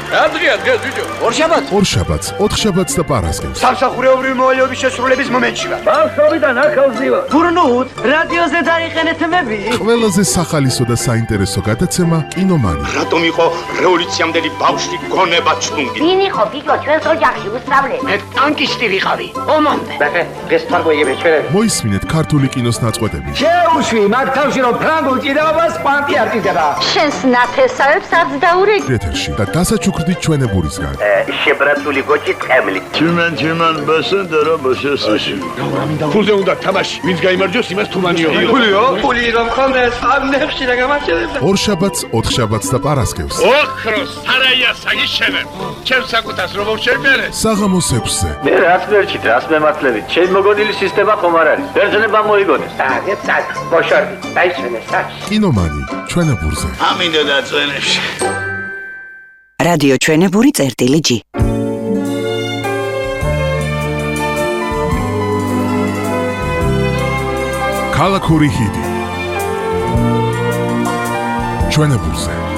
დღეს ბიჭო. ორშაბათს, ოთხშაბათს და პარასკევს. სამსახურეობრივი მოვალეობის შესრულების მომენტში ვარ. ბავშვობიდან ახალზი ვარ. გურნუთ, რადიოზე დაიყენეთ მები. ყველაზე სახალისო და საინტერესო გადაცემა კინომანი. რატომ იყო რევოლუციამდელი ბავშვი გონება ჩუნგი? ვინ იყო ბიჭო ჩვენს ოჯახში უსწავლე? მე ტანკისტი ვიყავი. ომამდე. დღეს თარგმნიები ჩვენ. მოისმინეთ ქართული კინოს ნაწყვეტები. შეუშვი მათ თავში რომ ფრანგულ ჭიდაობას პანტი არ ჭიდდება. შენს ნათესავებს არც დაურეკ. ეთერში და დასაჩუქრდით ჩვენებურისგან. შებრაცული გოჭი ტყემლი. Чиман басен дара басესაში. ფულზე უნდა თამაში. ვინც გაიმარჯვოს იმას თუმანიო. ფული რომ ხონდეს ამ ნებში და გამარჯვებდა. ორშაბათს, ოთხშაბათს და პარასკევს. ოქროს სარაია საგიშენებ. ჩემს საკუთას რომ შევმერე. საღამოს 6-ზე. მე რაც მერჩით, რას მემართლებით. ჩემ მოგონილი სისტემა ხომ არ არის. ბერძნება მოიგონეს. წად, მოშორდი, დაიშვენე საჩ. კინომანი ჩვენებურზე. ამინდა დაწვენებში. რადიო ჩვენებური წერტილი G. ქალაქური ჰიტი ჩვენებურზე.